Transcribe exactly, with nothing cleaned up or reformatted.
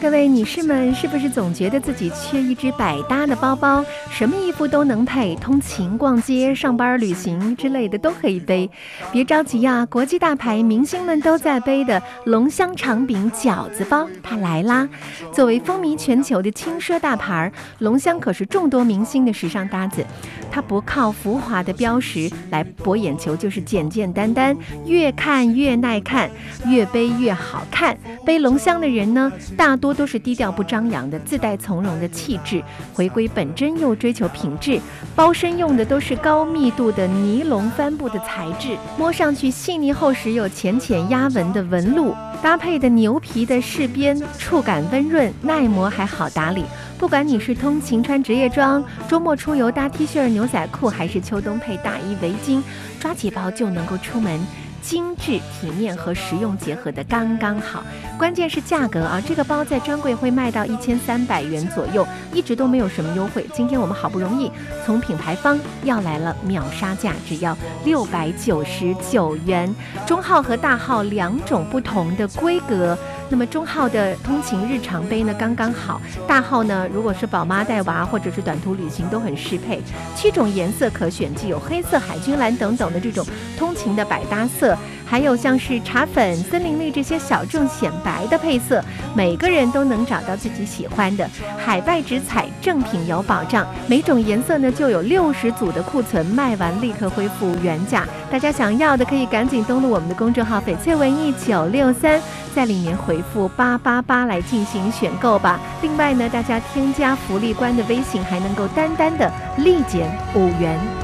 各位女士们，是不是总觉得自己缺一只百搭的包包？什么衣服都能配，通勤、逛街、上班、旅行之类的都可以背。别着急啊，国际大牌明星们都在背的龙香长柄饺子包，它来啦！作为风靡全球的轻奢大牌，龙香可是众多明星的时尚搭子。它不靠浮华的标识来博眼球，就是简简单单，越看越耐看，越背越好看。背龙香的人呢，大多都是低调不张扬的，自带从容的气质，回归本真又追求品质。包身用的都是高密度的尼龙帆布的材质，摸上去细腻厚实，有浅浅压纹的纹路，搭配的牛皮的饰边，触感温润耐磨，还好打理。不管你是通勤穿职业装，周末出游搭 T 恤牛仔裤，还是秋冬配大衣围巾，抓起包就能够出门，精致体面和实用结合的刚刚好。关键是价格啊，这个包在专柜会卖到一千三百元左右，一直都没有什么优惠。今天我们好不容易从品牌方要来了秒杀价，只要六百九十九元，中号和大号两种不同的规格。那么中号的通勤日常杯呢刚刚好，大号呢如果是宝妈带娃或者是短途旅行都很适配。七种颜色可选，既有黑色、海军蓝等等的这种通勤的百搭色，还有像是茶粉、森林绿这些小众显白的配色，每个人都能找到自己喜欢的。海外直采，正品有保障，每种颜色呢就有六十组的库存，卖完立刻恢复原价。大家想要的可以赶紧登录我们的公众号翡翠文艺九六三，在里面回复八八八来进行选购吧。另外呢，大家添加福利官的微信，还能够单单的立减五元。